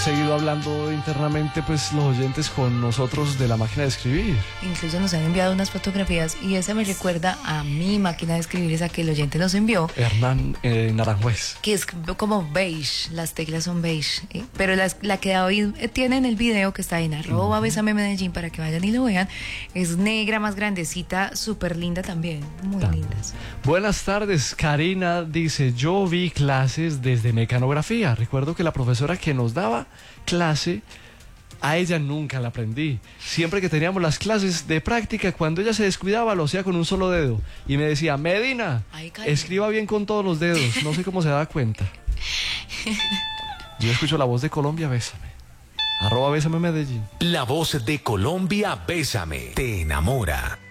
seguido hablando internamente, pues los oyentes con nosotros de la máquina de escribir. Incluso nos han enviado unas fotografías y esa me recuerda a mi máquina de escribir, esa que el oyente nos envió. Hernán Naranjuez. Que es como beige, las teclas son beige, pero la que David tiene en el video, que está en @besamemedellín para que vayan y lo vean, es negra, más grandecita, súper linda también, muy lindas. Buenas tardes, Karina dice, yo vi clases desde mecanografía, recuerdo que la profesora que nos daba clase, a ella nunca la aprendí. Siempre que teníamos las clases de práctica, cuando ella se descuidaba, lo hacía con un solo dedo. Y me decía, Medina, escriba bien con todos los dedos. No sé cómo se da cuenta. Yo escucho la voz de Colombia, bésame. @bésame Medellín. La voz de Colombia, bésame. Te enamora.